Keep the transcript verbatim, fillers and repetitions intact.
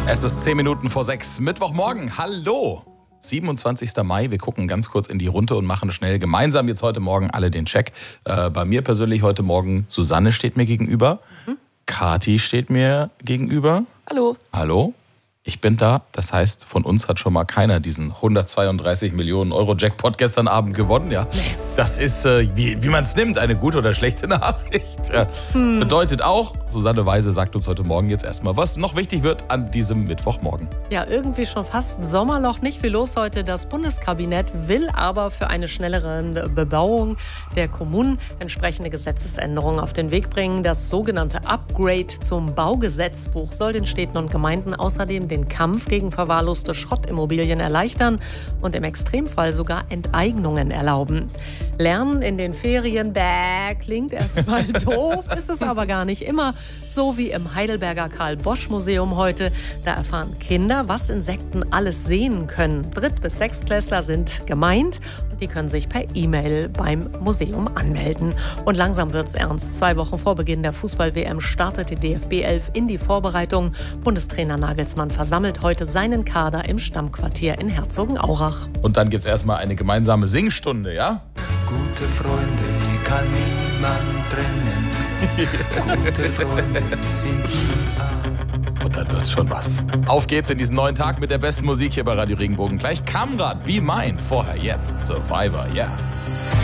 Es ist zehn Minuten vor sechs, Mittwochmorgen. Hallo! siebenundzwanzigster Mai, wir gucken ganz kurz in die Runde und machen schnell gemeinsam jetzt heute Morgen alle den Check. Äh, bei mir persönlich heute Morgen, Susanne steht mir gegenüber, mhm. Kathi steht mir gegenüber. Hallo. Hallo, ich bin da. Das heißt, von uns hat schon mal keiner diesen hundertzweiunddreißig Millionen Euro Jackpot gestern Abend gewonnen. Ja, nee. Das ist, äh, wie, wie man es nimmt, eine gute oder schlechte Nachricht. Äh, hm. Bedeutet auch, Susanne Weise sagt uns heute Morgen jetzt erstmal, was noch wichtig wird an diesem Mittwochmorgen. Ja, irgendwie schon fast Sommerloch. Nicht viel los heute. Das Bundeskabinett will aber für eine schnellere Bebauung der Kommunen entsprechende Gesetzesänderungen auf den Weg bringen. Das sogenannte Upgrade zum Baugesetzbuch soll den Städten und Gemeinden außerdem den Kampf gegen verwahrloste Schrottimmobilien erleichtern und im Extremfall sogar Enteignungen erlauben. Lernen in den Ferien, bäh, klingt erstmal doof, ist es aber gar nicht immer. So wie im Heidelberger Karl-Bosch-Museum heute. Da erfahren Kinder, was Insekten alles sehen können. Dritt- bis Sechstklässler sind gemeint und die können sich per E-Mail beim Museum anmelden. Und langsam wird's ernst. Zwei Wochen vor Beginn der Fußball-W M startet die D F B elf in die Vorbereitung. Bundestrainer Nagelsmann versammelt heute seinen Kader im Stammquartier in Herzogenaurach. Und dann gibt's erstmal eine gemeinsame Singstunde, ja? Gute Freunde, die kann niemand trennen. Gute Freunde sind nie. Und dann wird's schon was. Auf geht's in diesen neuen Tag mit der besten Musik hier bei Radio Regenbogen. Gleich Kamrat, Be Mine. Vorher jetzt Survivor, ja. Yeah.